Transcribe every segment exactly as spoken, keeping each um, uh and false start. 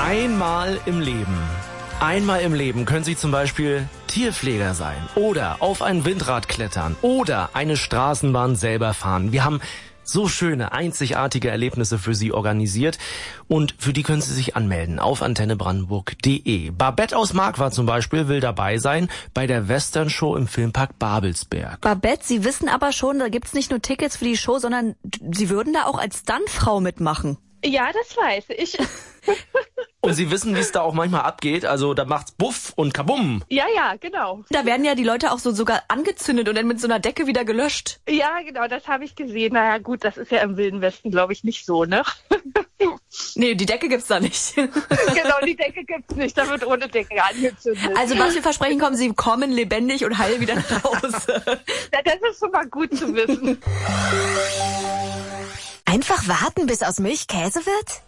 Einmal im Leben. Einmal im Leben können Sie zum Beispiel Tierpfleger sein oder auf ein Windrad klettern oder eine Straßenbahn selber fahren. Wir haben so schöne, einzigartige Erlebnisse für Sie organisiert und für die können Sie sich anmelden auf antenne brandenburg punkt de. Babette aus Marquardt zum Beispiel will dabei sein bei der Western Show im Filmpark Babelsberg. Babette, Sie wissen aber schon, da gibt's nicht nur Tickets für die Show, sondern Sie würden da auch als Stuntfrau mitmachen. Ja, das weiß ich. Und Sie wissen, wie es da auch manchmal abgeht, also da macht's Buff und Kabum. Ja, ja, genau. Da werden ja die Leute auch so sogar angezündet und dann mit so einer Decke wieder gelöscht. Ja, genau, das habe ich gesehen. Naja, gut, das ist ja im Wilden Westen, glaube ich, nicht so, ne? Nee, die Decke gibt's da nicht. Genau, die Decke gibt's nicht, da wird ohne Decke angezündet. Also was wir versprechen, kommen Sie kommen lebendig und heil wieder nach Hause. Ja, das ist schon mal gut zu wissen. Einfach warten, bis aus Milch Käse wird?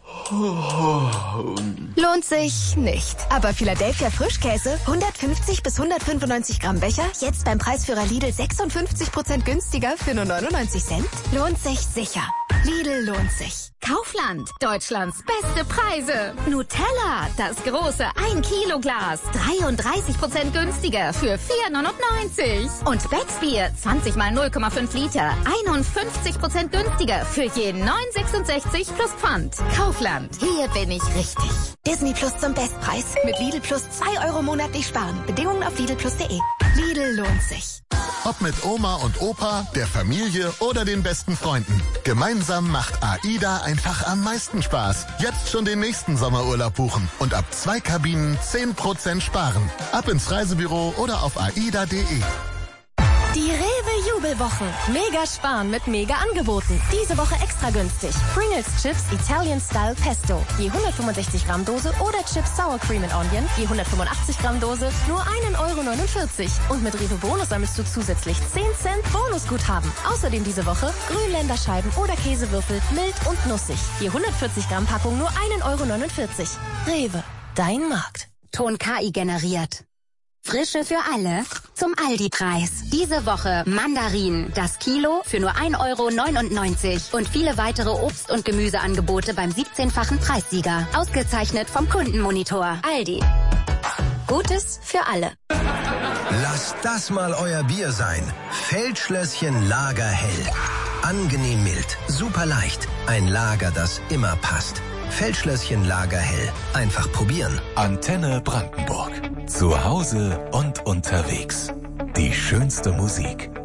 Lohnt sich nicht. Aber Philadelphia Frischkäse, hundertfünfzig bis hundertfünfundneunzig Gramm Becher, jetzt beim Preisführer Lidl sechsundfünfzig Prozent günstiger für nur neunundneunzig Cent? Lohnt sich sicher. Lidl lohnt sich. Kaufland, Deutschlands beste Preise. Nutella, das große ein Kilo Glas, dreiunddreißig Prozent günstiger für vier neunundneunzig. Und Betzbier, zwanzig mal null Komma fünf Liter, einundfünfzig Prozent günstiger für je neun sechsundsechzig plus Pfand. Kaufland, hier bin ich richtig. Disney Plus zum Bestpreis. Mit Lidl Plus zwei Euro monatlich sparen. Bedingungen auf lidl plus punkt de. Lidl lohnt sich. Ob mit Oma und Opa, der Familie oder den besten Freunden. Gemeinsam macht AIDA einfach am meisten Spaß. Jetzt schon den nächsten Sommerurlaub buchen und ab zwei Kabinen zehn Prozent sparen. Ab ins Reisebüro oder auf aida punkt de. Die Rewe-Jubelwoche. Mega sparen mit Mega-Angeboten. Diese Woche extra günstig. Pringles Chips Italian Style Pesto. Je hundertfünfundsechzig Gramm Dose oder Chips Sour Cream and Onion. Je hundertfünfundachtzig Gramm Dose. Nur ein Euro neunundvierzig. Und mit Rewe Bonus sammelst du zusätzlich zehn Cent Bonusguthaben. Außerdem diese Woche Grünländerscheiben oder Käsewürfel. Mild und nussig. Je hundertvierzig Gramm Packung nur ein Euro neunundvierzig. Rewe. Dein Markt. Ton K I generiert. Frische für alle zum Aldi-Preis. Diese Woche Mandarinen, das Kilo für nur ein Euro neunundneunzig. Und viele weitere Obst- und Gemüseangebote beim siebzehnfachen Preissieger. Ausgezeichnet vom Kundenmonitor. Aldi. Gutes für alle. Lasst das mal euer Bier sein. Feldschlösschen Lagerhell. Angenehm mild, super leicht. Ein Lager, das immer passt. Feldschlösschen Lagerhell. Einfach probieren. Antenne Brandenburg. Zu Hause und unterwegs. Die schönste Musik.